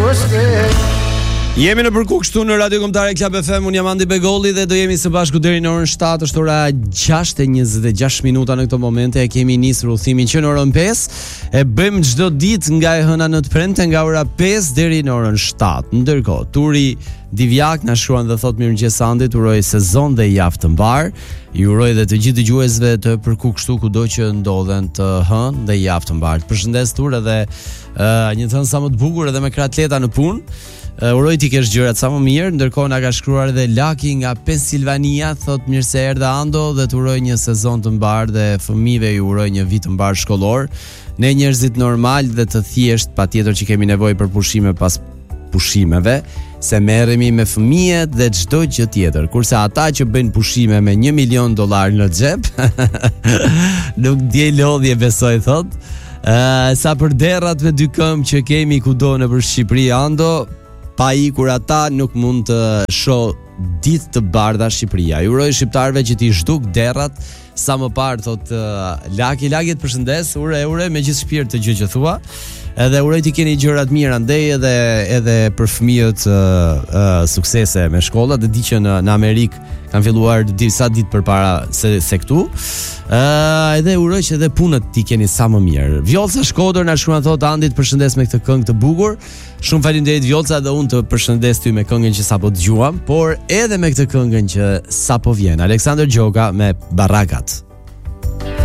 Jemi në përkuk këtu në Radio Kombëtare Club FM. Unë jam Andi Begolli dhe do jemi së bashku deri në orën 7. Është ora 6:26 minuta në këto momente. E kemi nisur udhimin që në orën 5. E bëjmë çdo ditë nga e hëna në të premte nga ora 5 deri në orën 7. Ndërkohë, Turi Divjak na shkruan dhe thot mirëmëngjes Andi, uroj sezon dhe javë të mbar. Ju uroj dhe të gjithë dëgjuesve të përkuk kështu kudo që ndodhen të hënë dhe javë të mbar. Përshëndes Tur edhe një thënë sa më të bukur edhe me kratleta në punë. Uroj ti kesh gjërat sa më mirë. Ndërkohë na ka shkruar edhe Laki nga Pensilvania, thot mirë se erdhe Ando dhe të uroj një sezon të mbar dhe fëmijëve ju uroj një vit të mbar shkollor. Ne njerëzit normal dhe të thjesht patjetër që kemi nevojë për pushime pas pushimeve, se merremi me fëmijët dhe çdo gjë tjetër. Kurse ata që bëjnë pushime me $1 milion në xhep, nuk dje lodhje besoj thot. Sa për derrat me dy këmbë që kemi kudo nëpër Shqipëri Ando, pa ikur ata nuk mund të shoh ditë të bardha Shqipëria. Ju uroj shqiptarëve që t'i zhduk derrat sa më parë thot Laki të përshëndes, ure me gjithë shpirt të gjë që thua. Edhe uroj të keni gjërat mira andej edhe për fëmijët suksese me shkolla, dhe di që në Amerikë kanë filluar disa ditë përpara se këtu. Edhe uroj që edhe punët ti keni sa më mirë. Vjolca Shkodër na shkruan thot Andi të përshëndes me këtë këngë të bukur. Shumë faleminderit Vjolca, dhe unë të përshëndes ty me këngën që sapo dëgjuam, por edhe me këtë këngën që sapo vjen. Aleksandër Gjoka me Barrakat.